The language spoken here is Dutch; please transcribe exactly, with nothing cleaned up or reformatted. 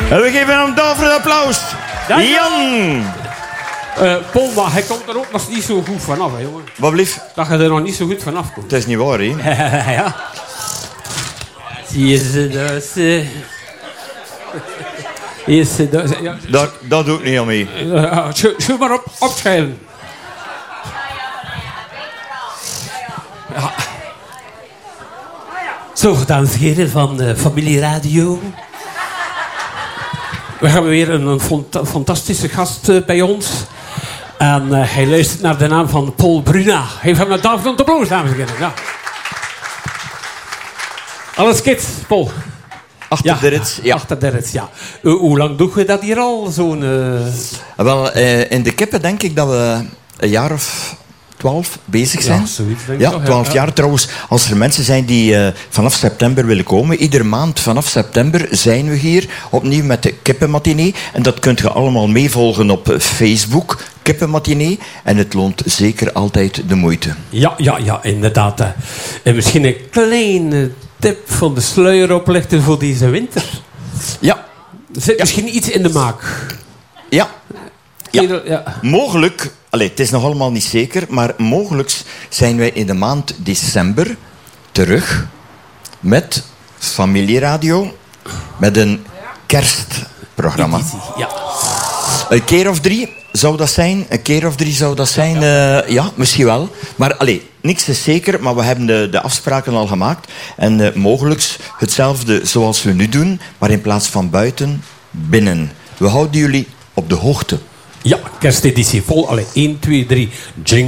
En we geven hem daarvoor een applaus. Dank je. Jan. Uh, Paul, maar hij komt er ook nog niet zo goed vanaf, hè, jongen. Wat blieft? Dat je er nog niet zo goed vanaf komt. Het is niet waar, hè? Ja. Zie je ze dat ze... Is ze dat... Ja. Dat, dat doe ik niet aan mee. Uh, Zullen maar op, opschrijven. Ja. Zo, dames en heren van de Familie Radio. We hebben weer een, een font- fantastische gast uh, bij ons. En uh, hij luistert naar de naam van Paul Bruna. Geef hem een duim van de applaus, dames en heren. Ja. Alles kids, Paul. Achter de rit, ja. Achter de rit, ja. Uh, hoe lang doe je dat hier al, zo'n... Uh... Wel, uh, in de kippen denk ik dat we een jaar of twaalf bezig zijn. Ja, zoiets denk ik Ja, toch, twaalf ja. jaar. Trouwens, als er mensen zijn die uh, vanaf september willen komen, iedere maand vanaf september zijn we hier opnieuw met de kippenmatinee. En dat kunt je allemaal meevolgen op Facebook, kippenmatinee. En het loont zeker altijd de moeite. Ja, ja, ja, inderdaad. Hè. En misschien een kleine tip van de sluier oplichten voor deze winter. Ja. Er zit Ja. misschien iets in de maak. Ja. Ja. Ja. Ja. Mogelijk, allez, het is nog allemaal niet zeker, maar mogelijk zijn wij in de maand december terug met Familieradio, met een kerstprogramma. Editie, ja. Een keer of drie zou dat zijn, een keer of drie zou dat zijn, ja, uh, ja misschien wel. Maar allez, niks is zeker, maar we hebben de, de afspraken al gemaakt. En uh, mogelijk hetzelfde zoals we nu doen, maar in plaats van buiten, binnen. We houden jullie op de hoogte. Ja, kersteditie vol. Allee, één, twee, drie. Jingle.